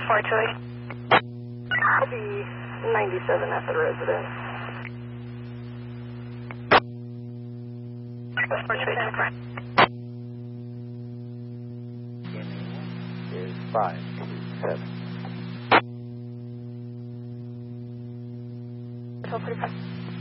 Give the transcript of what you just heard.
428. I'll be 97 at the residence. 428. Is 527. Hotel 45.